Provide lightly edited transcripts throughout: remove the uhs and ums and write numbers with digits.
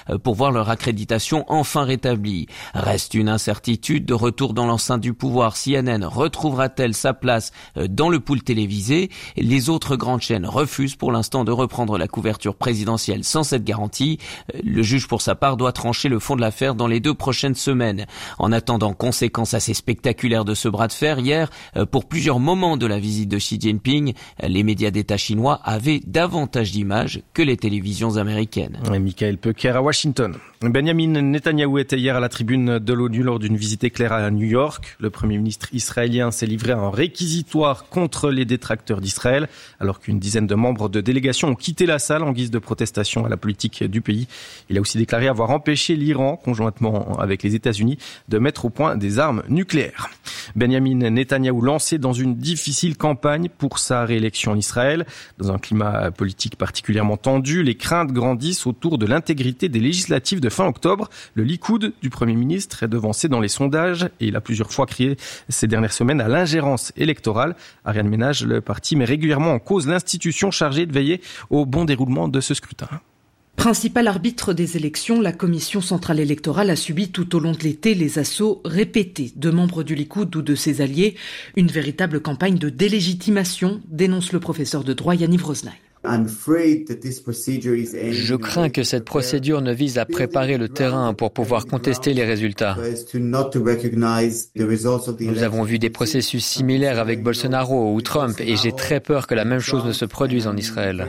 pour voir leur accréditation enfin rétablie. Reste une incertitude de retour dans l'enceinte du pouvoir. CNN retrouvera-t-elle sa place dans le pool télévisé? Les autres grandes chaînes refusent pour l'instant de reprendre la couverture présidentielle sans cette garantie. Le juge pour sa part doit trancher le fond de l'affaire dans les 2 prochaines semaines. En attendant, conséquence assez spectaculaire de ce bras de fer, hier, pour plusieurs moments de la visite de Xi Jinping, les médias d'État chinois avaient davantage d'images que les télévisions américaines. Et Michael Pecker à Washington. Benjamin Netanyahou était hier à la tribune de l'ONU lors d'une visite éclair à New York. Le Premier ministre israélien s'est livré à un réquisitoire contre les détracteurs d'Israël, alors qu'une dizaine de membres de délégation ont quitté la salle en guise de protestation à la politique du pays. Il a aussi déclaré avoir empêché l'Iran, conjointement avec les États-Unis, de mettre au point des armes nucléaires. Benjamin Netanyahou lancé dans une difficile campagne pour sa réélection en Israël. Dans un climat politique particulièrement tendu, les craintes grandissent autour de l'intégrité des législatives de fin octobre. Le Likoud du Premier ministre est devancé dans les sondages et il a plusieurs fois crié ces dernières semaines à l'ingérence électorale. À rien de ménage, le parti met régulièrement en cause l'institution chargée de veiller au bon déroulement de ce scrutin. Principal arbitre des élections, la Commission centrale électorale a subi tout au long de l'été les assauts répétés de membres du Likoud ou de ses alliés. Une véritable campagne de délégitimation, dénonce le professeur de droit Yaniv Roznaï. Je crains que cette procédure ne vise à préparer le terrain pour pouvoir contester les résultats. Nous avons vu des processus similaires avec Bolsonaro ou Trump et j'ai très peur que la même chose ne se produise en Israël.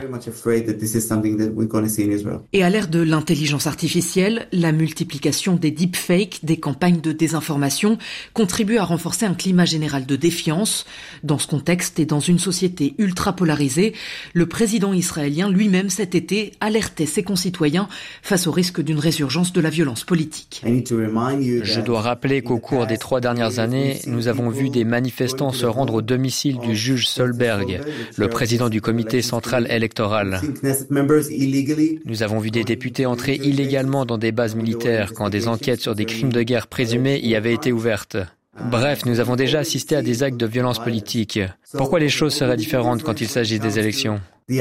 Et à l'ère de l'intelligence artificielle, la multiplication des deepfakes, des campagnes de désinformation, contribue à renforcer un climat général de défiance. Dans ce contexte et dans une société ultra polarisée, le président israélien lui-même cet été alertait ses concitoyens face au risque d'une résurgence de la violence politique. Je dois rappeler qu'au cours des 3 dernières années, nous avons vu des manifestants se rendre au domicile du juge Solberg, le président du comité central électoral. Nous avons vu des députés entrer illégalement dans des bases militaires quand des enquêtes sur des crimes de guerre présumés y avaient été ouvertes. Bref, nous avons déjà assisté à des actes de violence politique. Pourquoi les choses seraient différentes quand il s'agit des élections ?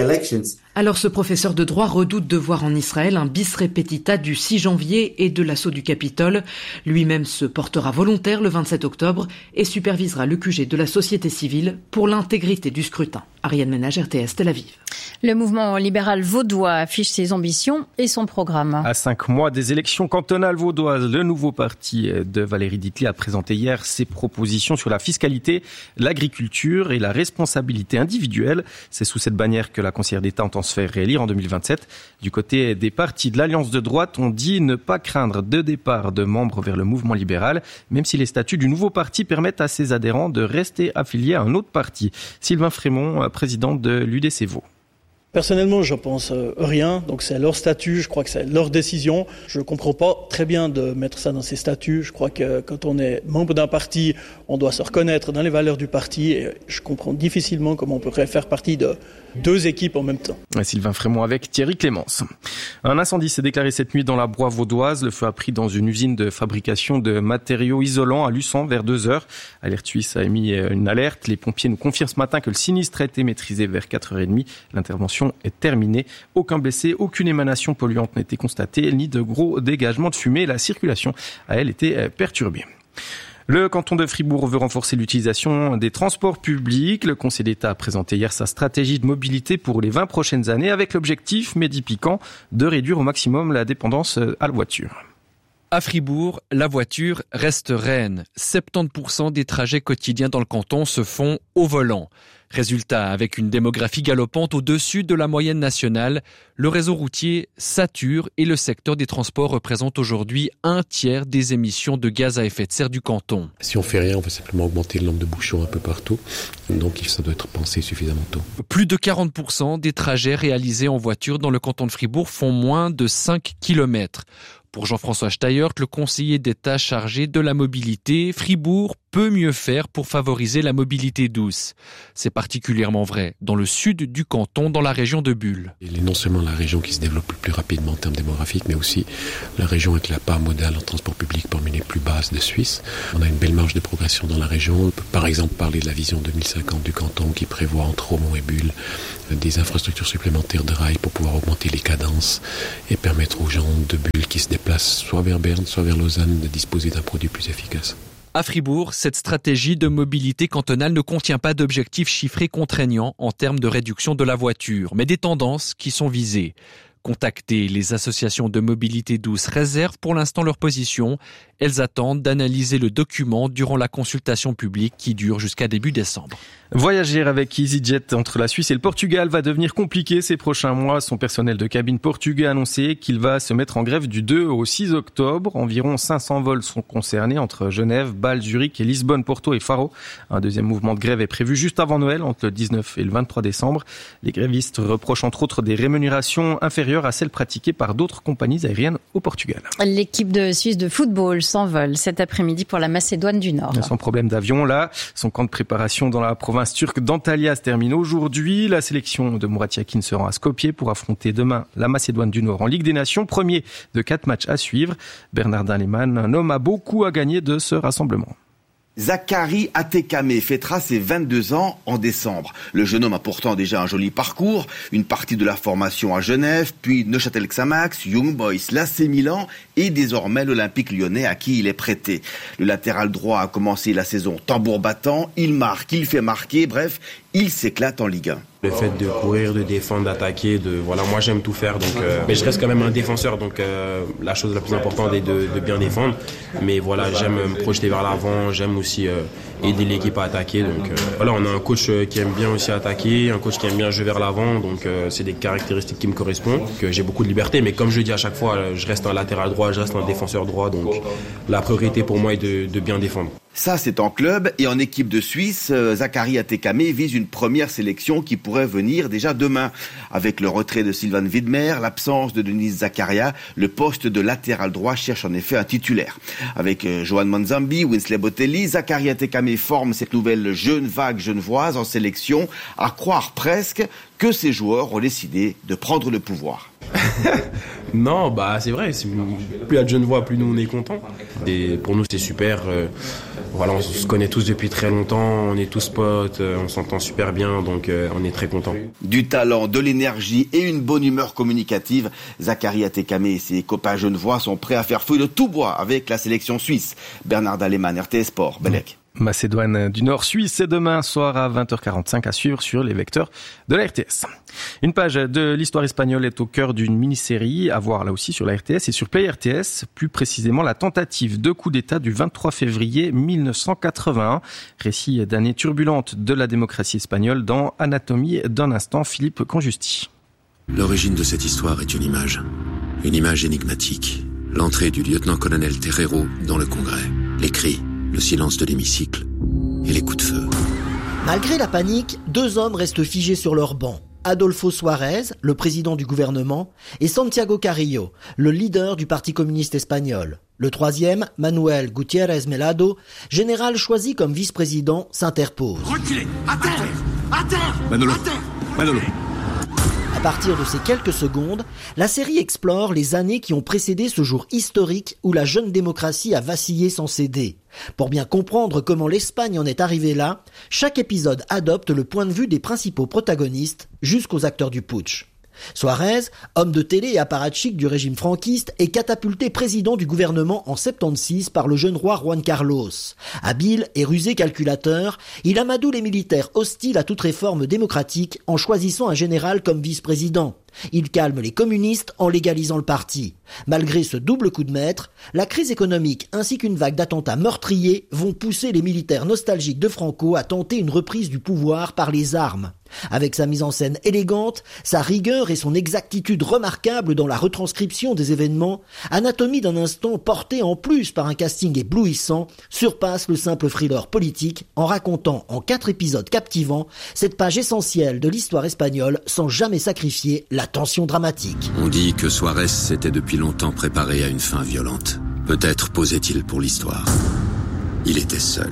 Alors ce professeur de droit redoute de voir en Israël un bis repetita du 6 janvier et de l'assaut du Capitole. Lui-même se portera volontaire le 27 octobre et supervisera le QG de la société civile pour l'intégrité du scrutin. Ariane Ménage, RTS Tel Aviv. Le mouvement libéral vaudois affiche ses ambitions et son programme. À 5 mois des élections cantonales vaudoises, le nouveau parti de Valérie Ditli a présenté hier ses propositions sur la fiscalité, l'agriculture et la responsabilité individuelle. C'est sous cette bannière que la conseillère d'État entend se faire réélire en 2027. Du côté des partis de l'Alliance de droite, on dit ne pas craindre de départ de membres vers le mouvement libéral, même si les statuts du nouveau parti permettent à ses adhérents de rester affiliés à un autre parti. Sylvain Frémont, président de l'UDC Vaud. Personnellement, je pense rien. Donc c'est leur statut, je crois que c'est leur décision. Je ne comprends pas très bien de mettre ça dans ces statuts. Je crois que quand on est membre d'un parti, on doit se reconnaître dans les valeurs du parti. Et je comprends difficilement comment on pourrait faire partie de 2 équipes en même temps. Sylvain Frémont avec Thierry Clémence. Un incendie s'est déclaré cette nuit dans la Broye vaudoise. Le feu a pris dans une usine de fabrication de matériaux isolants à Luçon vers 2h. Alerte Suisse a émis une alerte. Les pompiers nous confirment ce matin que le sinistre a été maîtrisé vers 4h30. L'intervention est terminée. Aucun blessé, aucune émanation polluante n'a été constatée, ni de gros dégagements de fumée. La circulation a, elle, été perturbée. Le canton de Fribourg veut renforcer l'utilisation des transports publics. Le Conseil d'État a présenté hier sa stratégie de mobilité pour les 20 prochaines années avec l'objectif, Mehdi Piquant, de réduire au maximum la dépendance à la voiture. À Fribourg, la voiture reste reine. 70% des trajets quotidiens dans le canton se font au volant. Résultat, avec une démographie galopante au-dessus de la moyenne nationale, le réseau routier sature et le secteur des transports représente aujourd'hui 1/3 des émissions de gaz à effet de serre du canton. Si on fait rien, on va simplement augmenter le nombre de bouchons un peu partout. Donc ça doit être pensé suffisamment tôt. Plus de 40% des trajets réalisés en voiture dans le canton de Fribourg font moins de 5 km. Pour Jean-François Steyert, le conseiller d'État chargé de la mobilité, Fribourg peut mieux faire pour favoriser la mobilité douce. C'est particulièrement vrai dans le sud du canton, dans la région de Bulle. Il est non seulement la région qui se développe le plus rapidement en termes démographiques, mais aussi la région avec la part modale en transport public parmi les plus basses de Suisse. On a une belle marge de progression dans la région. On peut par exemple parler de la vision 2050 du canton qui prévoit entre Romont et Bulle des infrastructures supplémentaires de rails pour pouvoir augmenter les cadences et permettre aux gens de Bulle qui se déplacent soit vers Berne, soit vers Lausanne, de disposer d'un produit plus efficace. À Fribourg, cette stratégie de mobilité cantonale ne contient pas d'objectifs chiffrés contraignants en termes de réduction de la voiture, mais des tendances qui sont visées. Contactées, les associations de mobilité douce réservent pour l'instant leur position. Elles attendent d'analyser le document durant la consultation publique qui dure jusqu'à début décembre. Voyager avec EasyJet entre la Suisse et le Portugal va devenir compliqué ces prochains mois. Son personnel de cabine portugais a annoncé qu'il va se mettre en grève du 2 au 6 octobre. Environ 500 vols sont concernés entre Genève, Bâle, Zurich et Lisbonne, Porto et Faro. Un deuxième mouvement de grève est prévu juste avant Noël, entre le 19 et le 23 décembre. Les grévistes reprochent entre autres des rémunérations inférieures à celles pratiquées par d'autres compagnies aériennes au Portugal. L'équipe de Suisse de football s'envole cet après-midi pour la Macédoine du Nord. Sans problème d'avion, là, son camp de préparation dans la province turque d'Antalya se termine aujourd'hui. La sélection de Murat Yakin se rend à Skopje pour affronter demain la Macédoine du Nord en Ligue des Nations. Premier de 4 matchs à suivre. Bernardin Lehmann, un homme a beaucoup à gagner de ce rassemblement. Zachary Atekame fêtera ses 22 ans en décembre. Le jeune homme a pourtant déjà un joli parcours, une partie de la formation à Genève, puis Neuchâtel Xamax, Young Boys, l'AC Milan et désormais l'Olympique Lyonnais à qui il est prêté. Le latéral droit a commencé la saison tambour battant, il marque, il fait marquer, bref, il s'éclate en Ligue 1. Le fait de courir, de défendre, d'attaquer, moi j'aime tout faire, mais je reste quand même un défenseur, donc la chose la plus importante est de bien défendre. Mais voilà, j'aime me projeter vers l'avant, j'aime aussi aider l'équipe à attaquer. Donc on a un coach qui aime bien aussi attaquer, un coach qui aime bien jouer vers l'avant, donc c'est des caractéristiques qui me correspondent. J'ai beaucoup de liberté, mais comme je dis à chaque fois, je reste un latéral droit, je reste un défenseur droit, donc la priorité pour moi est de bien défendre. Ça, c'est en club, et en équipe de Suisse, Zachary Atekame vise une première sélection qui pourrait venir déjà demain. Avec le retrait de Sylvain Widmer, l'absence de Denis Zakaria, le poste de latéral droit cherche en effet un titulaire. Avec Johan Manzambi, Winsley Botelli, Zachary Atekame forme cette nouvelle jeune vague genevoise en sélection, à croire presque que ces joueurs ont décidé de prendre le pouvoir. Non, c'est vrai, plus il y a de Genevois, plus nous on est contents. Et pour nous c'est super, on se connaît tous depuis très longtemps, on est tous potes, on s'entend super bien, donc on est très contents. Du talent, de l'énergie et une bonne humeur communicative, Zachary Atekame et ses copains genevois sont prêts à faire feu de tout bois avec la sélection suisse. Bernard Lehmann, RTS Sport, Bellec. Macédoine du Nord Suisse, c'est demain soir à 20h45 à suivre sur les vecteurs de la RTS. Une page de l'histoire espagnole est au cœur d'une mini-série à voir là aussi sur la RTS et sur Play RTS, plus précisément la tentative de coup d'État du 23 février 1981. Récit d'années turbulentes de la démocratie espagnole dans Anatomie d'un instant, Philippe Conjusti. L'origine de cette histoire est une image énigmatique. L'entrée du lieutenant-colonel Terrero dans le Congrès. Les cris, le silence de l'hémicycle et les coups de feu. Malgré la panique, 2 hommes restent figés sur leur banc. Adolfo Suárez, le président du gouvernement, et Santiago Carrillo, le leader du Parti communiste espagnol. Le troisième, Manuel Gutiérrez Melado, général choisi comme vice-président, s'interpose. Reculez! À terre! À terre! Manolo! À terre! Manolo! À partir de ces quelques secondes, la série explore les années qui ont précédé ce jour historique où la jeune démocratie a vacillé sans céder. Pour bien comprendre comment l'Espagne en est arrivée là, chaque épisode adopte le point de vue des principaux protagonistes jusqu'aux acteurs du putsch. Suárez, homme de télé et apparatchik du régime franquiste, est catapulté président du gouvernement en 76 par le jeune roi Juan Carlos. Habile et rusé calculateur, il amadoue les militaires hostiles à toute réforme démocratique en choisissant un général comme vice-président. Il calme les communistes en légalisant le parti. Malgré ce double coup de maître, la crise économique ainsi qu'une vague d'attentats meurtriers vont pousser les militaires nostalgiques de Franco à tenter une reprise du pouvoir par les armes. Avec sa mise en scène élégante, sa rigueur et son exactitude remarquable dans la retranscription des événements, Anatomie d'un instant porté en plus par un casting éblouissant, surpasse le simple thriller politique en racontant en 4 épisodes captivants cette page essentielle de l'histoire espagnole sans jamais sacrifier la tension dramatique. On dit que Suárez s'était depuis longtemps préparé à une fin violente. Peut-être posait-il pour l'histoire. Il était seul.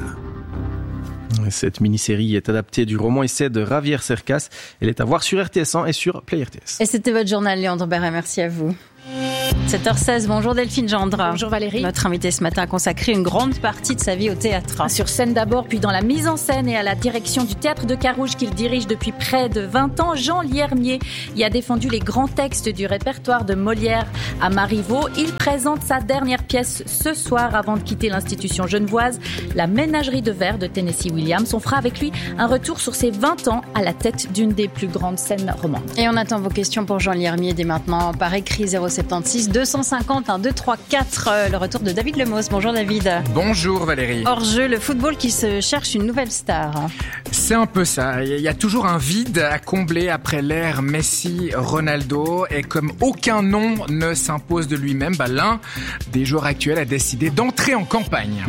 Cette mini-série est adaptée du roman-essai de Javier Cercas. Elle est à voir sur RTS1 et sur Play RTS. Et c'était votre journal, Léandre Barret. Merci à vous. 7h16, bonjour Delphine Gendre. Bonjour Valérie. Notre invité ce matin a consacré une grande partie de sa vie au théâtre. Sur scène d'abord, puis dans la mise en scène et à la direction du Théâtre de Carouge qu'il dirige depuis près de 20 ans, Jean Liermier y a défendu les grands textes du répertoire de Molière à Marivaux. Il présente sa dernière pièce ce soir avant de quitter l'institution genevoise, La Ménagerie de verre de Tennessee Williams. On fera avec lui un retour sur ses 20 ans à la tête d'une des plus grandes scènes romandes. Et on attend vos questions pour Jean Liermier dès maintenant par écrit 076 250 1234. Le retour de David Lemos. Bonjour David. Bonjour Valérie. Hors jeu, le football qui se cherche une nouvelle star. C'est un peu ça. Il y a toujours un vide à combler après l'ère Messi, Ronaldo. Et comme aucun nom ne s'impose de lui-même, l'un des joueurs actuels a décidé d'entrer en campagne.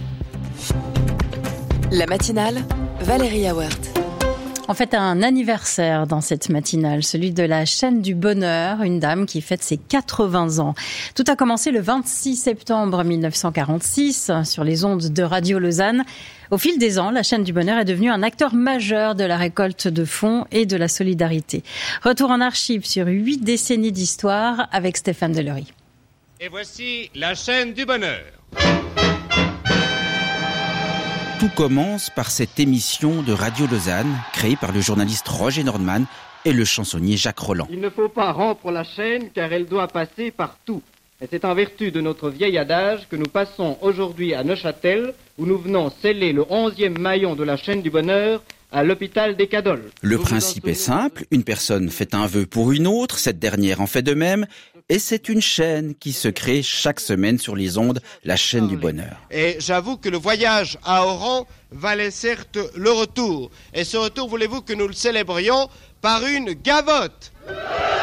La matinale, Valérie Awert. En fait, un anniversaire dans cette matinale, celui de la chaîne du bonheur, une dame qui fête ses 80 ans. Tout a commencé le 26 septembre 1946 sur les ondes de Radio Lausanne. Au fil des ans, la chaîne du bonheur est devenue un acteur majeur de la récolte de fonds et de la solidarité. Retour en archives sur 8 décennies d'histoire avec Stéphane Delory. Et voici la chaîne du bonheur. Tout commence par cette émission de Radio Lausanne, créée par le journaliste Roger Nordman et le chansonnier Jacques Roland. Il ne faut pas rompre la chaîne car elle doit passer partout. Et c'est en vertu de notre vieil adage que nous passons aujourd'hui à Neuchâtel, où nous venons sceller le 11e maillon de la chaîne du bonheur à l'hôpital des Cadoles. Le principe est simple, une personne fait un vœu pour une autre, cette dernière en fait de même, et c'est une chaîne qui se crée chaque semaine sur les ondes, la chaîne du bonheur. Et j'avoue que le voyage à Oran valait certes le retour. Et ce retour, voulez-vous que nous le célébrions par une gavotte ?